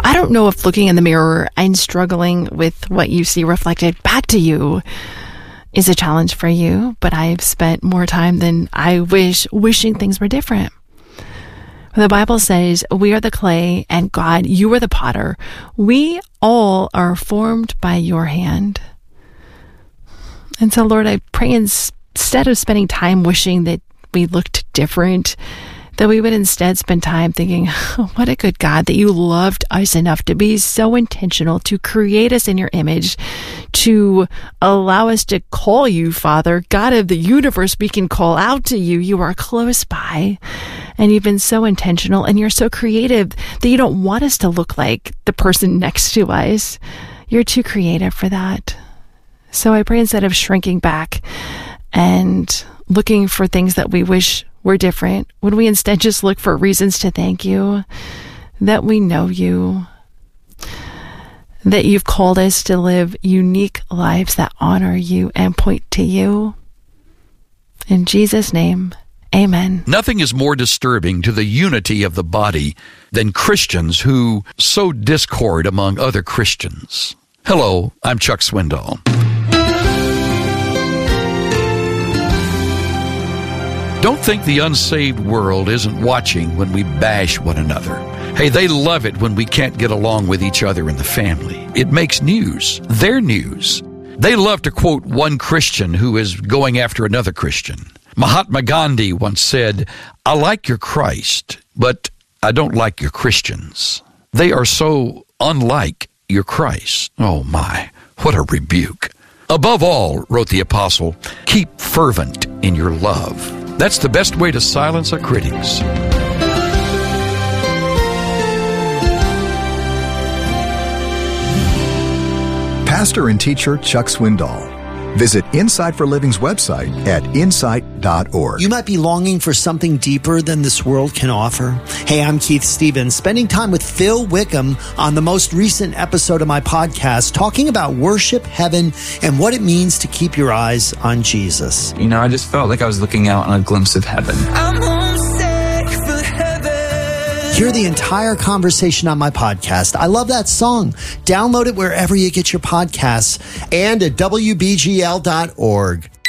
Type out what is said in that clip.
I don't know if looking in the mirror and struggling with what you see reflected back to you is a challenge for you, but I've spent more time than I wishing things were different. The Bible says, we are the clay and God, you are the potter. We all are formed by your hand. And so, Lord, I pray instead of spending time wishing that we looked different, that we would instead spend time thinking, oh, what a good God that you loved us enough to be so intentional to create us in your image, to allow us to call you, Father, God of the universe. We can call out to you. You are close by, and you've been so intentional, and you're so creative that you don't want us to look like the person next to us. You're too creative for that. So I pray instead of shrinking back and looking for things that we wish were different, would we instead just look for reasons to thank you, that we know you, that you've called us to live unique lives that honor you and point to you. In Jesus' name, amen. Nothing is more disturbing to the unity of the body than Christians who sow discord among other Christians. Hello, I'm Chuck Swindoll. Don't think the unsaved world isn't watching when we bash one another. Hey, they love it when we can't get along with each other in the family. It makes news. Their news. They love to quote one Christian who is going after another Christian. Mahatma Gandhi once said, I like your Christ, but I don't like your Christians. They are so unlike your Christ. Oh my, what a rebuke. Above all, wrote the apostle, keep fervent in your love. That's the best way to silence our critics. Pastor and teacher Chuck Swindoll. Visit Insight for Living's website at insight.org. You might be longing for something deeper than this world can offer. Hey, I'm Keith Stevens, spending time with Phil Wickham on the most recent episode of my podcast, talking about worship, heaven, and what it means to keep your eyes on Jesus. You know, I just felt like I was looking out on a glimpse of heaven. I'm homesick for heaven. Hear the entire conversation on my podcast. I love that song. Download it wherever you get your podcasts and at WBGL.org.